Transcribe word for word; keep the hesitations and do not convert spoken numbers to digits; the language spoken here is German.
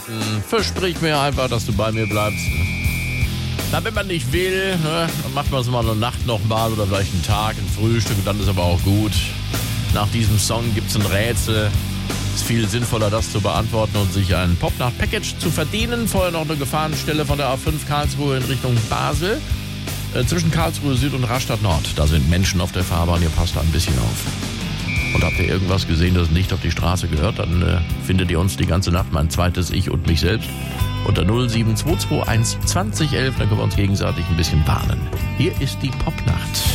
Versprich mir einfach, dass du bei mir bleibst. Na, wenn man nicht will, ne, dann macht man es mal eine Nacht nochmal oder vielleicht einen Tag, ein Frühstück und dann ist aber auch gut. Nach diesem Song gibt es ein Rätsel. Es ist viel sinnvoller, das zu beantworten und sich ein Popnacht-Package zu verdienen. Vorher noch eine Gefahrenstelle von der A fünf Karlsruhe in Richtung Basel. Äh, zwischen Karlsruhe Süd und Rastatt Nord. Da sind Menschen auf der Fahrbahn, ihr passt da ein bisschen auf. Und habt ihr irgendwas gesehen, das nicht auf die Straße gehört, dann äh, findet ihr uns die ganze Nacht, mein zweites Ich und mich selbst, unter null sieben zwei zwei eins zwanzig elf. Dann können wir uns gegenseitig ein bisschen warnen. Hier ist die Popnacht.